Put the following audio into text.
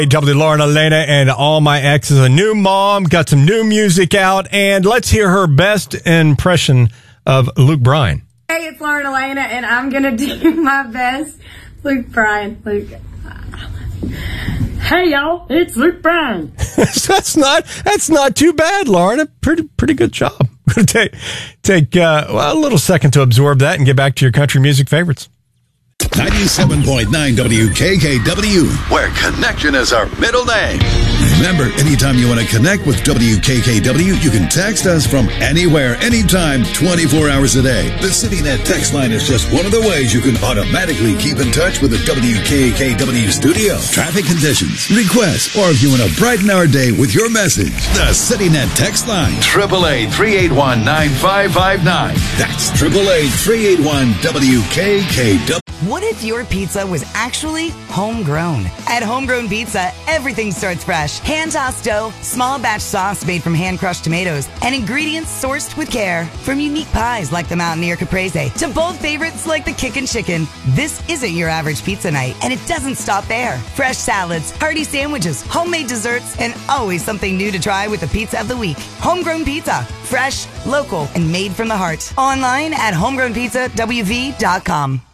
W. Lauren Elena and All My Exes, a new mom, got some new music out, and let's hear her best impression of Luke Bryan. Hey, it's Lauren Elena, and I'm going to do my best Luke Bryan. Luke. Hey, y'all, it's Luke Bryan. that's not too bad, Lauren. A pretty good job. I'm going to take a little second to absorb that and get back to your country music favorites. 97.9 WKKW, where connection is our middle name. Remember, anytime you want to connect with WKKW, you can text us from anywhere, anytime, 24 hours a day. The CityNet text line is just one of the ways you can automatically keep in touch with the WKKW studio. Traffic conditions, requests, or if you want to brighten our day with your message, the CityNet text line, 888-381-9559. That's 888-381-WKKW. What if your pizza was actually homegrown? At Homegrown Pizza, everything starts fresh. Hand-tossed dough, small batch sauce made from hand-crushed tomatoes, and ingredients sourced with care. From unique pies like the Mountaineer Caprese to bold favorites like the Kickin' Chicken. This isn't your average pizza night, and it doesn't stop there. Fresh salads, hearty sandwiches, homemade desserts, and always something new to try with the Pizza of the Week. Homegrown Pizza. Fresh, local, and made from the heart. Online at homegrownpizzawv.com.